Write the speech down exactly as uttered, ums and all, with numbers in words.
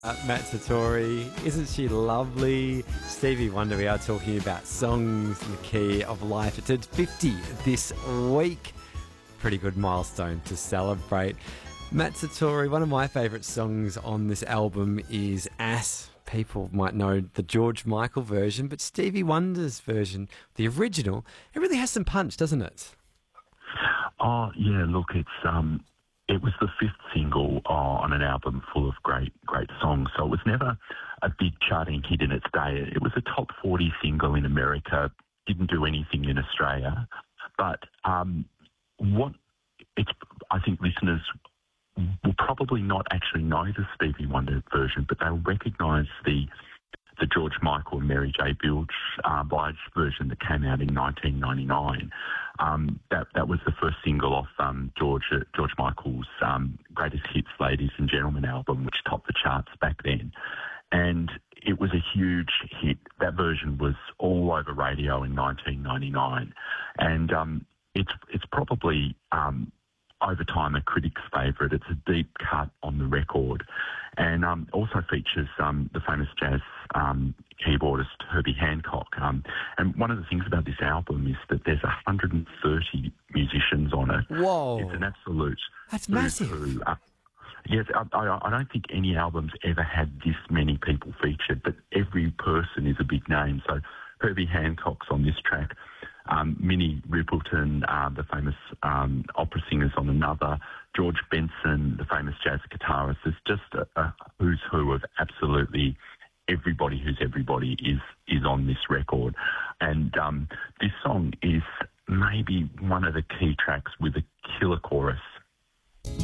Uh, Matt Satori, isn't she lovely? Stevie Wonder, we are talking about songs in the key of life. It turned fifty this week. Pretty good milestone to celebrate. Matt Satori, one of my favourite songs on this album is Ass. People might know the George Michael version, but Stevie Wonder's version, the original, it really has some punch, doesn't it? Oh, yeah, look, it's um, it was the fifth single uh, on an album full of great, great songs. So it was never a big charting hit in its day. It was a top forty single in America, didn't do anything in Australia. But um, what it's, I think listeners will probably not actually know the Stevie Wonder version, but they'll recognise the the George Michael and Mary J. Blige, uh, Blige version that came out in nineteen ninety-nine. Um, that that was the first single off um, George uh, George Michael's um, Greatest Hits, Ladies and Gentlemen album, which topped the charts back then. And it was a huge hit. That version was all over radio in nineteen ninety-nine, and um, it's it's probably um, over time a critic's favourite. It's a deep cut on the record, and um, also features um, the famous jazz um, keyboardist Herbie Hancock. Um, and one of the things about this album is that there's one hundred thirty musicians on it. Whoa. It's an absolute... That's massive. Uh, yes, I, I, I don't think any album's ever had this many people featured, but every person is a big name. So Herbie Hancock's on this track. Um, Minnie Riperton, uh, the famous um, opera singers, on another. George Benson, the famous jazz guitarist. There's just a, a who's who of absolutely everybody who's everybody is is on this record. And um, this song is maybe one of the key tracks with a killer chorus